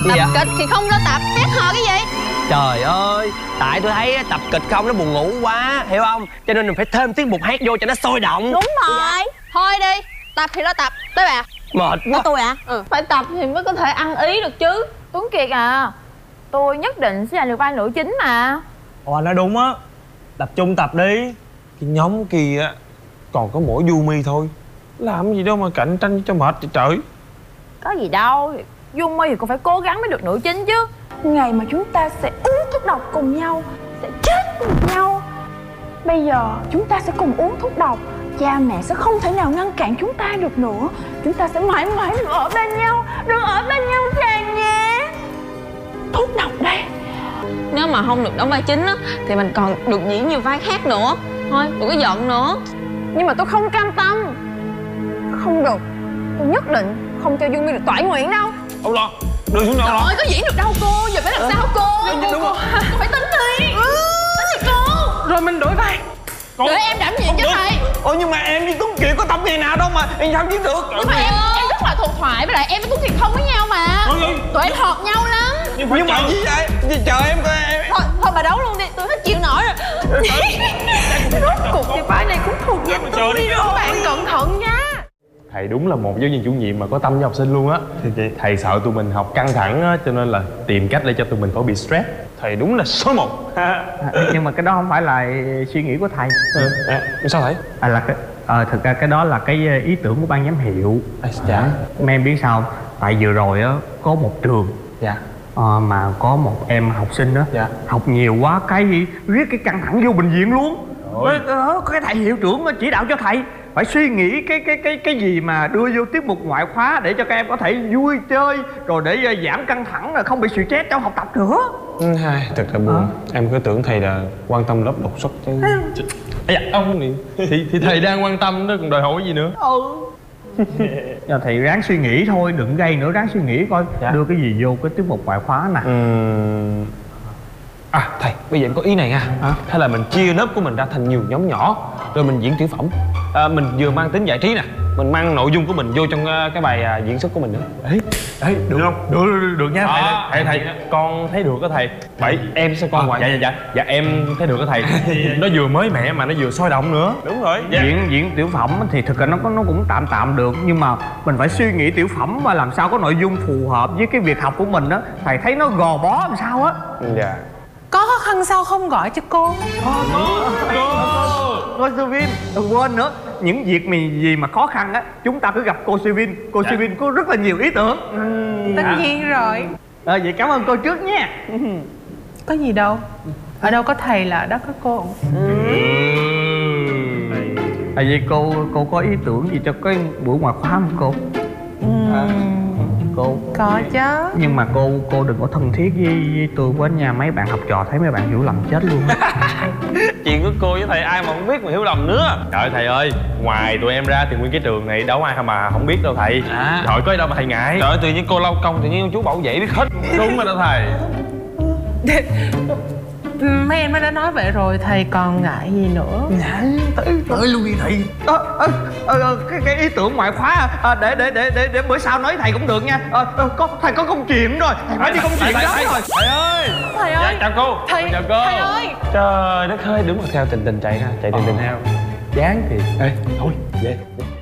Tập dạ? kịch thì không lo tập, hét hò cái gì? Trời ơi, tại tôi thấy tập kịch không nó buồn ngủ quá, hiểu không? Cho nên mình phải thêm tiết mục hát vô cho nó sôi động. Đúng rồi. Thôi đi, tập thì lo tập. Tới bà. Mệt quá. Tôi à? Phải tập thì mới có thể ăn ý được chứ. Tuấn Kiệt à, tôi nhất định sẽ là được vai nữ chính mà. Ồ, anh nói đúng á. Tập trung tập đi. Cái nhóm kia á còn có mỗi Yumi thôi, làm gì đâu mà cạnh tranh cho mệt vậy trời. Có gì đâu, Dung My thì cũng phải cố gắng mới được nữ chính chứ. Ngày mà chúng ta sẽ uống thuốc độc cùng nhau, sẽ chết cùng nhau. Bây giờ chúng ta sẽ cùng uống thuốc độc. Cha mẹ sẽ không thể nào ngăn cản chúng ta được nữa. Chúng ta sẽ mãi mãi được ở bên nhau, được ở bên nhau chàng nhé. Thuốc độc đây. Nếu mà không được đóng vai chính á thì mình còn được diễn nhiều vai khác nữa. Thôi đừng có giận nữa. Nhưng mà tôi không cam tâm. Không được. Tôi nhất định không cho Yumi được toại nguyện đâu. Ông lo, đưa xuống đâu lo. Trời ơi, có diễn được đâu cô, giờ phải làm sao cô? Đúng rồi. Cô phải tính đi. Tính đi cô. Rồi mình đổi vai. Để em đảm nhiệm cho thầy. Ôi nhưng mà em với Tuấn Kiệt có tập gì nào đâu mà em sao chiến được. Nhưng mà em rất là thuộc thoại, với lại em với Tuấn Kiệt không với nhau mà. Tụi em hợp nhau lắm. Nhưng mà gì vậy? Chờ em coi em. Thôi bà đấu luôn đi, tôi hết chịu nổi rồi. Rốt cuộc thì vai này cũng thuộc về tôi đi rồi. Các bạn cẩn thận nha. Thầy đúng là một giáo viên chủ nhiệm mà có tâm với học sinh luôn á. Thầy sợ tụi mình học căng thẳng á, cho nên là tìm cách để cho tụi mình khỏi bị stress. Thầy đúng là số 1. Nhưng mà cái đó không phải là suy nghĩ của thầy. Sao thầy? Là cái thực ra cái đó là cái ý tưởng của ban giám hiệu. Dạ. Mấy em biết sao không? Tại vừa rồi á có một trường, Dạ. mà có một em học sinh đó, Dạ. học nhiều quá cái riết cái căng thẳng vô bệnh viện luôn. Có cái thầy hiệu trưởng chỉ đạo cho thầy phải suy nghĩ cái gì mà đưa vô tiết mục ngoại khóa để cho các em có thể vui chơi, rồi để giảm căng thẳng, là không bị stress trong học tập nữa. Thật là buồn. Em cứ tưởng thầy là quan tâm lớp đột xuất chứ. Dạ, ông thì thầy đang quan tâm đó, còn đòi hỏi gì nữa. Giờ thầy ráng suy nghĩ thôi, đừng gây nữa, ráng suy nghĩ coi. Dạ. Đưa cái gì vô cái tiết mục ngoại khóa nè. Thầy, bây giờ em có ý này nha. Hay là mình chia lớp của mình ra thành nhiều nhóm nhỏ, rồi mình diễn tiểu phẩm. Mình vừa mang tính giải trí nè, mình mang nội dung của mình vô trong cái bài diễn xuất của mình nữa. Ê, được không? Được nha thầy. Con thấy được đó thầy. Vậy em sẽ coi ngoài. Dạ em thấy được đó thầy. Nó vừa mới mẻ mà nó vừa sôi động nữa. Đúng rồi. Diễn tiểu phẩm thì thực ra nó cũng tạm được, nhưng mà mình phải suy nghĩ tiểu phẩm và làm sao có nội dung phù hợp với cái việc học của mình đó. Thầy thấy nó gò bó làm sao á. Dạ. Có khó khăn sao không gọi cho cô? Cô Sư Vin, quên nữa, những việc gì mà khó khăn á chúng ta cứ gặp cô Sư Vin. Cô Sư Vin có rất là nhiều ý tưởng. Tất nhiên rồi. Vậy cảm ơn cô trước nha. Có gì đâu, ở đâu có thầy là ở đó có cô. Vậy cô có ý tưởng gì cho cái buổi ngoại khóa không cô? Cô Có chứ. nhưng mà cô đừng có thân thiết với tôi quá nha, mấy bạn học trò thấy mấy bạn hiểu lầm chết luôn. Chuyện của cô với thầy ai mà không biết mà hiểu lầm nữa. Trời ơi thầy ơi, ngoài tụi em ra thì nguyên cái trường này đâu ai mà không biết đâu thầy. Trời có gì đâu mà thầy ngại. Trời ơi, tự nhiên cô lau công, tự nhiên chú bảo vệ biết hết. Đúng rồi đó thầy. Mấy em đã nói vậy rồi, thầy còn ngại gì nữa? Tới luôn đi thầy. Cái ý tưởng ngoại khóa để bữa sau nói thầy cũng được nha. Thầy có công chuyện rồi, thầy nói đi công chuyện đó rồi. Thầy ơi. Thầy ơi. Chào cô. Thầy, Chào cô. thầy ơi. Trời đất ơi, đúng là theo tình chạy ha, chạy tình theo. Dáng thì. Ê, thôi, về.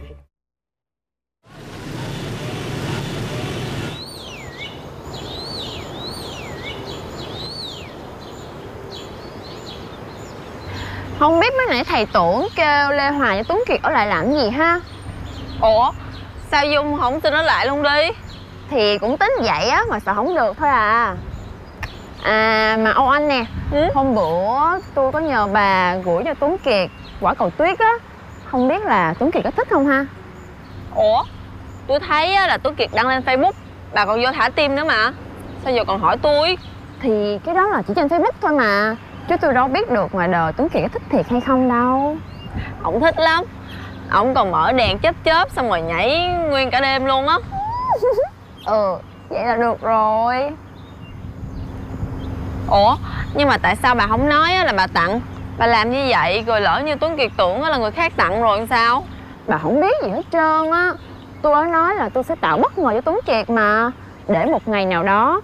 Không biết mấy nãy thầy Tưởng kêu Lê Hòa với Tuấn Kiệt ở lại làm gì ha? Ủa? Sao Dung không xin ở lại luôn đi? Thì cũng tính vậy á, mà sợ không được thôi à. Mà Âu Anh nè, hôm bữa tôi có nhờ bà gửi cho Tuấn Kiệt quả cầu tuyết á. Không biết là Tuấn Kiệt có thích không ha? Ủa? Tôi thấy là Tuấn Kiệt đăng lên Facebook, bà còn vô thả tim nữa mà. Sao giờ còn hỏi tôi? Thì cái đó là chỉ trên Facebook thôi mà, chứ tôi đâu biết được ngoài đời Tuấn Kiệt có thích thiệt hay không đâu. Ổng thích lắm. Ổng còn mở đèn chớp chớp xong rồi nhảy nguyên cả đêm luôn á. Vậy là được rồi. Ủa, nhưng mà tại sao bà không nói là bà tặng? Bà làm như vậy rồi lỡ như Tuấn Kiệt tưởng là người khác tặng rồi làm sao? Bà không biết gì hết trơn á. Tôi đã nói là tôi sẽ tạo bất ngờ cho Tuấn Kiệt mà. Để một ngày nào đó